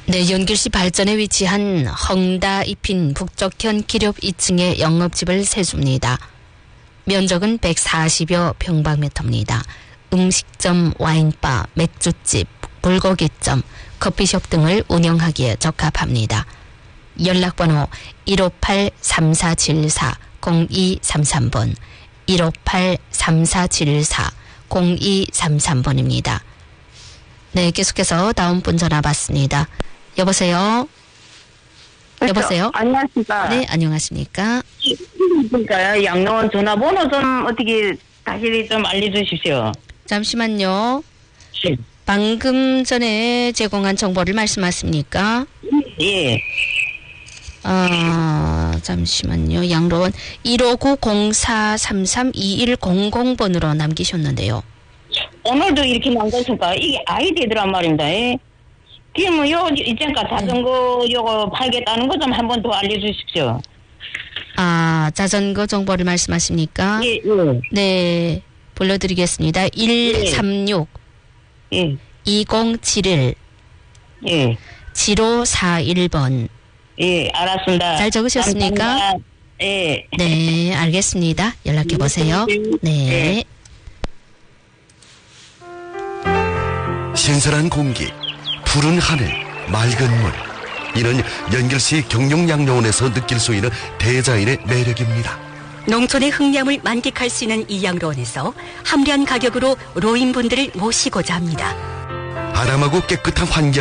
네, 연길시 발전에 위치한 헝다 이핀 북쪽현 기렵 2층의 영업집을 세줍니다. 면적은 140여 평방미터입니다. 음식점, 와인바, 맥주집, 불고기점, 커피숍 등을 운영하기에 적합합니다. 연락번호 158-3474-0233번, 158-3474-0233번입니다. 네, 계속해서 다음 분 전화 받습니다. 여보세요? 그렇죠. 여보세요? 안녕하십니까? 네, 안녕하십니까? 그러니까 양로원 전화번호 좀 어떻게 다시 좀 알려주십시오. 잠시만요. 예. 방금 전에 제공한 정보를 말씀하십니까? 예. 잠시만요. 양로원 159-0433-2100번으로 남기셨는데요. 오늘도 이렇게 남겼을까? 이게 아이디더란 말입니다. 예. 그러면 이제까 자전거 요거 팔겠다는 거 좀 한 번 더 알려주십시오. 자전거 정보를 말씀하십니까? 예, 예. 네, 불러드리겠습니다. 136 예. 2071 예. 7541번. 예, 알았습니다. 잘 적으셨습니까? 감사합니다. 예. 네, 알겠습니다. 연락해 보세요. 네. 신선한 공기, 푸른 하늘, 맑은 물. 이는 연길시 경룡양로원에서 느낄 수 있는 대자연의 매력입니다. 농촌의 흥냠을 만끽할 수 있는 이 양로원에서 합리한 가격으로 노인분들을 모시고자 합니다. 아담하고 깨끗한 환경